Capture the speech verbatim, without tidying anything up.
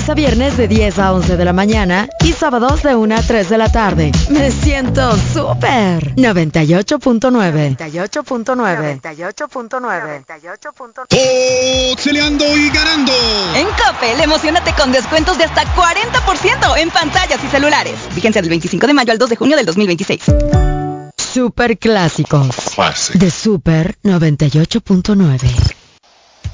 lunes a viernes de diez a once de la mañana y sábados de una a tres de la tarde. Me siento súper. noventa y ocho punto nueve. noventa y ocho punto nueve. noventa y ocho punto nueve. ¡Toxeleando y ganando! En Coppel, emocionate con descuentos de hasta cuarenta por ciento en pantallas y celulares. Vigencia del veinticinco de mayo al dos de junio del dos mil veintiséis. Super clásicos. Classic. De Super noventa y ocho punto nueve.